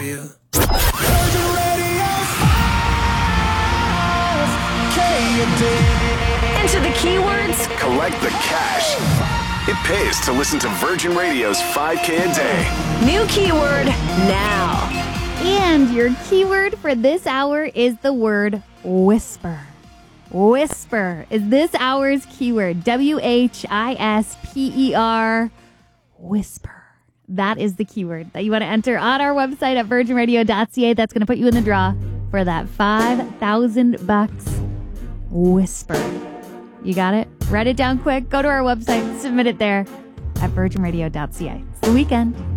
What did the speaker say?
Into the keywords. Collect the cash. It pays to listen to Virgin Radio's 5K a day. New keyword now. And your keyword for this hour is the word whisper. Whisper is this hour's keyword. WHISPER. Whisper. That is the keyword that you want to enter on our website at virginradio.ca. That's going to put you in the draw for that $5,000 whisper. You got it? Write it down quick. Go to our website. Submit it there at virginradio.ca. It's the weekend.